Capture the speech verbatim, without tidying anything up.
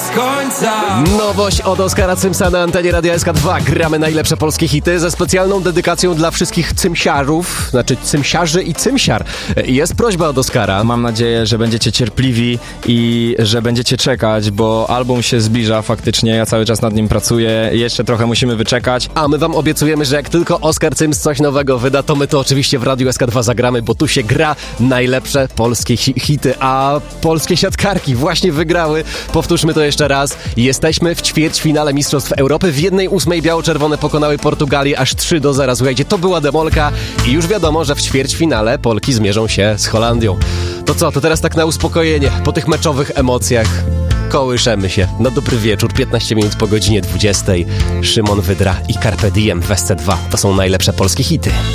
końca. Nowość od Oskara Cymsa na antenie Radia S K dwa. Gramy najlepsze polskie hity ze specjalną dedykacją dla wszystkich cymsiarów, znaczy cymsiarzy i cymsiar. Jest prośba od Oskara. Mam nadzieję, że będziecie cierpliwi i że będziecie czekać, bo album się zbliża faktycznie, ja cały czas nad nim pracuję, jeszcze trochę musimy wyczekać. A my wam obiecujemy, że jak tylko Oskar Cyms coś nowego wyda, to my to oczywiście w Radiu S K dwa zagramy, bo tu się gra najlepsze polskie hi- hity, a polskie siatkarki właśnie wygrały. Powtórzmy to jeszcze raz. Jesteśmy w ćwierćfinale Mistrzostw Europy. W jednej ósmej biało-czerwone pokonały Portugalię aż trzy do zera. Słuchajcie, to była demolka i już wiadomo, że w ćwierćfinale Polki zmierzą się z Holandią. To co, to teraz tak na uspokojenie, po tych meczowych emocjach kołyszemy się. Na dobry wieczór, piętnaście minut po godzinie dwudziestej. Szymon Wydra i Carpe Diem w S C dwa. To są najlepsze polskie hity.